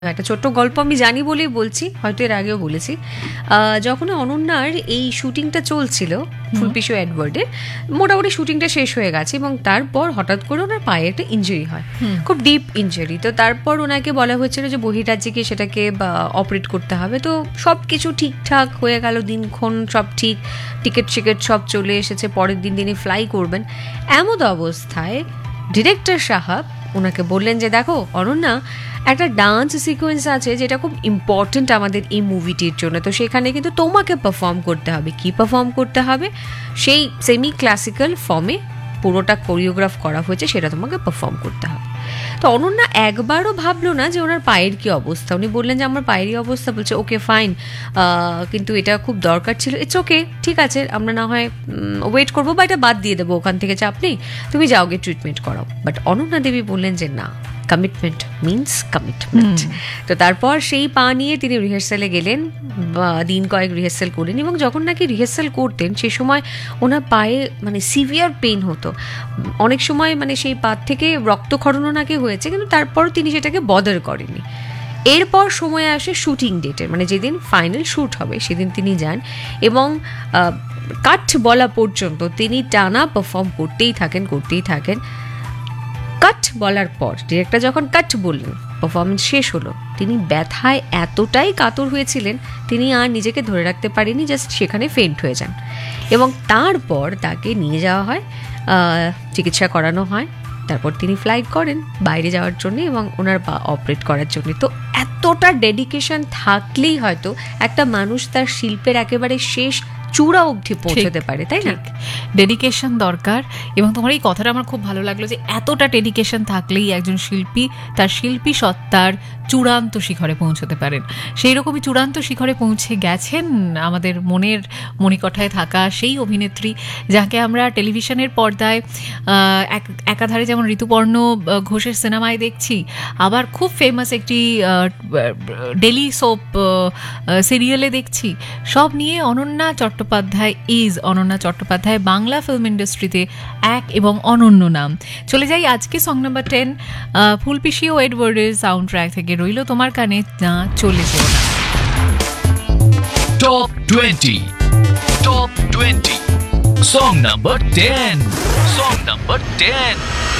একটা ছোট্ট গল্প আমি জানি বলেই বলছি, হয়তো এর আগেও বলেছি। যখন অনন্যার এই শুটিংটা চলছিল ফুলপিশু এডওয়ার্ডের, মোটামুটি শুটিংটা শেষ হয়ে গেছে এবং তারপর হঠাৎ করে ওনার পায়ে একটা ইনজুরি হয়, খুব ডিপ ইনজুরি। তো তারপর ওনাকে বলা হয়েছিল যে বহিরাজ্যে গিয়ে সেটাকে অপারেট করতে হবে। তো সব কিছু ঠিকঠাক হয়ে গেল, দিনক্ষণ সব ঠিক, টিকিট সব চলে এসেছে, পরের দিন তিনি ফ্লাই করবেন। এমন অবস্থায় ডিরেক্টর সাহেব ওনাকে বললেন যে দেখো অনন্যা, একটা ডান্স সিকোয়েন্স আছে যেটা খুব ইম্পর্টেন্ট আমাদের এই মুভিটির জন্য, তো সেখানে কিন্তু তোমাকে পারফর্ম করতে হবে। কি পারফর্ম করতে হবে? সেই সেমি ক্লাসিক্যাল ফর্মে পুরোটা কোরিওগ্রাফ করা হয়েছে, সেটা তোমাকে পারফর্ম করতে হবে। তো অনন্যা একবারও ভাবলো না যে ওনার পায়ের কি অবস্থা। উনি বললেন যে আমার পায়েরই অবস্থা। বলছে ওকে ফাইন, কিন্তু এটা খুব দরকার ছিল। ইটস ওকে, ঠিক আছে, আমরা না হয় ওয়েট করবো বা এটা বাদ দিয়ে দেবো, ওখান থেকে চাপ নেই, তুমি যাও গিয়ে ট্রিটমেন্ট করাও। বাট অনন্যা দেবী বললেন যে না, কমিটমেন্ট মিনস কমিটমেন্ট। তো তারপর সেই পা নিয়ে তিনি রিহার্সালে গেলেন, দিন কয়েক রিহার্সাল করলেন এবং যখন নাকি রিহার্সাল করতেন সে সময় ওনার পায়ে মানে সিভিয়ার পেন হতো। অনেক সময় মানে সেই পা থেকে রক্তক্ষরণও নাকি হয়েছে, কিন্তু তারপর তিনি সেটাকে বদার করেননি। এরপর সময় আসে শুটিং ডেটের, মানে যেদিন ফাইনাল শ্যুট হবে সেদিন তিনি যান এবং কাট বলা পর্যন্ত তিনি টানা পারফর্ম করতেই থাকেন। কাট বলার পর ডিরেক্টর যখন কাট বললেন, পারফরমেন্স শেষ হলো, তিনি ব্যথায় এতটাই কাতর হয়েছিলেন তিনি আর নিজেকে ধরে রাখতে পারেনি, জাস্ট সেখানে ফেন্ট হয়ে যান এবং তারপর তাকে নিয়ে যাওয়া হয়, চিকিৎসা করানো হয়। তারপর তিনি ফ্লাইট করেন বাইরে যাওয়ার জন্য এবং ওনার পা অপারেট করার জন্য। তো এতটা ডেডিকেশন থাকলেই হয়তো একটা মানুষ তার শিল্পের একেবারে শেষ চূড়া অবধি পৌঁছতে পারে, তাই না? ডেডিকেশন দরকার। এবং তোমার এই কথাটা আমার খুব ভালো লাগলো যে এতটা ডেডিকেশন থাকলেই একজন শিল্পী তার শিল্পী সত্তার চূড়ান্ত শিখরে পৌঁছতে পারেন। সেই রকমই চূড়ান্ত শিখরে পৌঁছে গেছেন আমাদের মনের মণিকঠায় থাকা সেই অভিনেত্রী, যাকে আমরা টেলিভিশনের পর্দায় একাধারে যেমন ঋতুপর্ণ ঘোষের সিনেমায় দেখছি, আবার খুব ফেমাস একটি ডেলি সোপ সিরিয়ালে দেখছি। সব নিয়ে অনন্যা চট্টোপাধ্যায় বাংলা ফিল্ম ইন্ডাস্ট্রিতে এক এবং অনন্য নাম। চলে যাই আজকে সং নাম্বার 10 ফুলপিশি ও এডওয়ার্ডের সাউন্ড ট্র্যাক থেকে। রইল তোমার কানে, না চলে যেও না। Top 20 song number 10